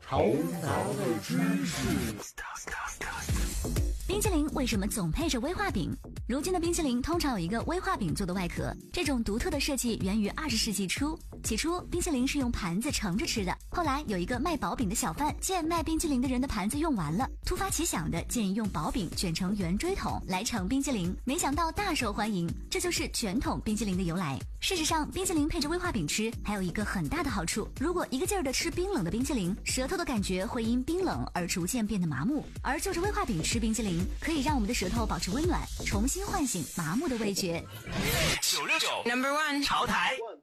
头脑的知识。 冰淇淋为什么总配着威化饼？如今的冰淇淋通常有一个威化饼做的外壳，这种独特的设计源于20世纪初。起初，冰淇淋是用盘子盛着吃的，后来有一个卖薄饼的小贩见卖冰淇淋的人的盘子用完了，突发奇想的建议用薄饼卷成圆锥筒来盛冰淇淋，没想到大受欢迎，这就是卷筒冰淇淋的由来。事实上，冰淇淋配着威化饼吃还有一个很大的好处，如果一个劲儿的吃冰冷的冰淇淋，舌头的感觉会因冰冷而逐渐变得麻木，而就着威化饼吃冰淇淋可以让我们的舌头保持温暖，重新唤醒麻木的味觉。 969 Number 1潮台。